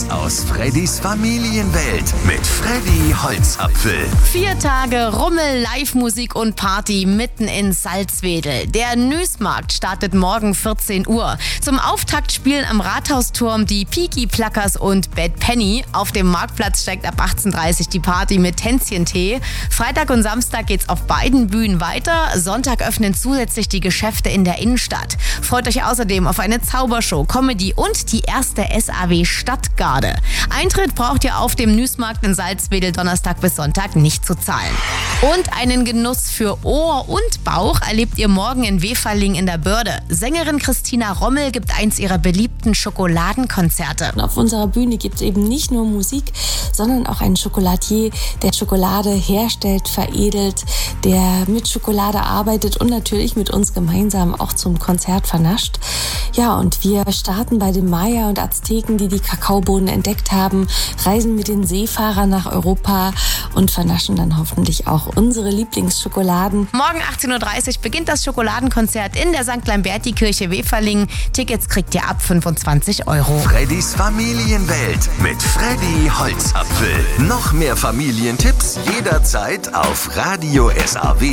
aus Freddys Familienwelt mit Freddy Holzapfel. 4 Tage Rummel, Live-Musik und Party mitten in Salzwedel. Der Nüßmarkt startet morgen 14 Uhr. Zum Auftakt spielen am Rathausturm die Peaky Pluckers und Bad Penny. Auf dem Marktplatz steigt ab 18:30 Uhr die Party mit Tänzchentee. Freitag und Samstag geht's auf beiden Bühnen weiter. Sonntag öffnen zusätzlich die Geschäfte in der Innenstadt. Freut euch außerdem auf eine Zaubershow, Comedy und die erste SAW Stadtgarde. Eintritt braucht ihr auf dem Nüßmarkt in Salzwedel Donnerstag bis Sonntag nicht zu zahlen. Und einen Genuss für Ohr und Bauch erlebt ihr morgen in Weferling in der Börde. Sängerin Christina Rommel gibt eins ihrer beliebten Schokoladenkonzerte. Auf unserer Bühne gibt es eben nicht nur Musik, sondern auch einen Schokoladier, der Schokolade herstellt, veredelt, der mit Schokolade arbeitet und natürlich mit uns gemeinsam auch zum Konzert vernascht. Ja, und wir starten bei den Maya und Azteken, die Kakaobohnen entdeckt haben, reisen mit den Seefahrern nach Europa und vernaschen dann hoffentlich auch unsere Lieblingsschokoladen. Morgen 18:30 Uhr beginnt das Schokoladenkonzert in der St. Lamberti-Kirche Weferling. Tickets kriegt ihr ab 25 Euro. Freddys Familienwelt mit Freddy Holzapfel. Noch mehr Familientipps jederzeit auf Radio SAW.